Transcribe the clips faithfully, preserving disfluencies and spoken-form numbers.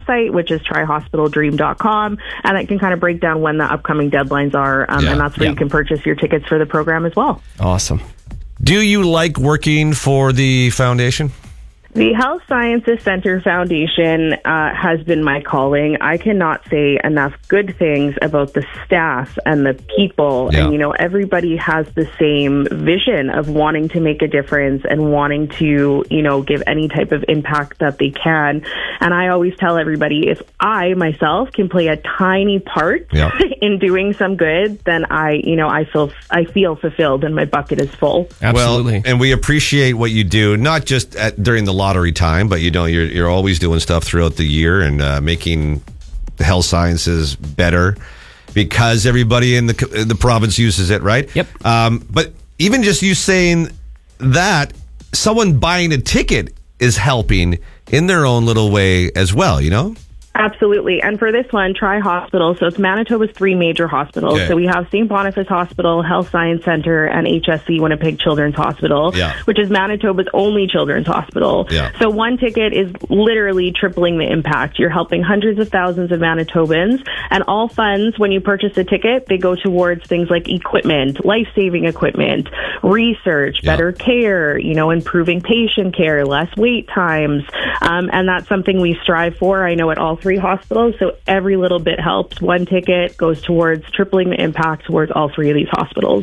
website, which is try hospital dream dot com, and it can kind of break down when the upcoming deadlines are, um, Yeah. and that's where Yeah. you can purchase your tickets for the program as well. Awesome. Do you like working for the foundation? The Health Sciences Center Foundation uh, has been my calling. I cannot say enough good things about the staff and the people. Yeah. And, you know, everybody has the same vision of wanting to make a difference and wanting to, you know, give any type of impact that they can. And I always tell everybody, if I myself can play a tiny part Yeah. in doing some good, then I, you know, I feel, I feel fulfilled and my bucket is full. Absolutely. Well, and we appreciate what you do, not just at, during the lottery time, but you know, you're you're always doing stuff throughout the year and uh, making the health sciences better because everybody in the in the province uses it, right? Yep. Um, but even just you saying that, someone buying a ticket is helping in their own little way as well, you know? Absolutely. And for this one, Try Hospital. So it's Manitoba's three major hospitals. Okay. So we have Saint Boniface Hospital, Health Science Center, and H S C Winnipeg Children's Hospital, Yeah. which is Manitoba's only children's hospital. Yeah. So one ticket is literally tripling the impact. You're helping hundreds of thousands of Manitobans, and all funds, when you purchase a ticket, they go towards things like equipment, life-saving equipment, research, Yeah. better care, you know, improving patient care, less wait times. Um, and that's something we strive for, I know, at all three hospitals. So every little bit helps. One ticket goes towards tripling the impact towards all three of these hospitals.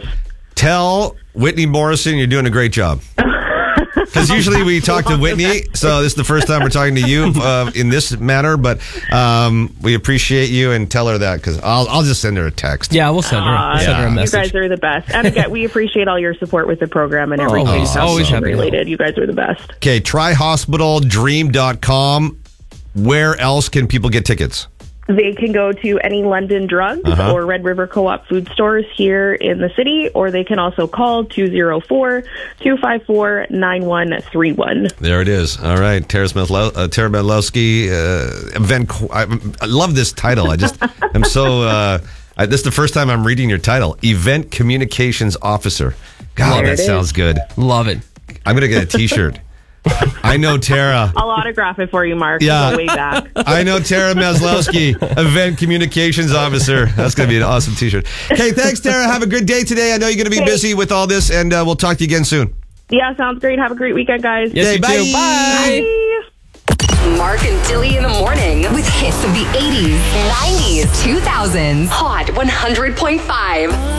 Tell Whitney Morrison you're doing a great job. Because usually we talk to Whitney, so this is the first time we're talking to you uh, in this manner. But um, we appreciate you, and tell her that because I'll I'll just send her a text. Yeah, we'll send her, Uh, send her a You message. guys are the best. And again, we appreciate all your support with the program and everything. Always, That's always happy to help. related. You guys are the best. Okay, try hospital dream dot com. Where else can people get tickets? They can go to any London Drugs Uh-huh. or Red River Co-op food stores here in the city, or they can also call two oh four, two five four, nine one three one. There it is. All right, Tara Smith, uh, Tara Medlowski, uh, event. Co- I, I love this title. I just, I'm so. Uh, I, this is the first time I'm reading your title, Event Communications Officer. God, There that it is. sounds good. Love it. I'm gonna get a T-shirt. I know Tara. I'll autograph it for you, Mark. Yeah. Go way back. I know Tara Maslowski, Event Communications Officer. That's going to be an awesome T-shirt. Okay, thanks, Tara. Have a good day today. I know you're going to be Thanks. busy with all this, and uh, we'll talk to you again soon. Yeah, sounds great. Have a great weekend, guys. Yes, Okay, you bye. too. Bye. Bye. Mark and Dilly in the morning with hits of the eighties, nineties, two thousands. Hot one hundred point five.